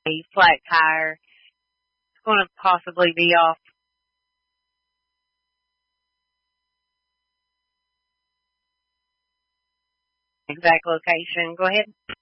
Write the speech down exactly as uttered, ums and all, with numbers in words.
a flat tire. It's going to possibly be off. Exact location. Go ahead.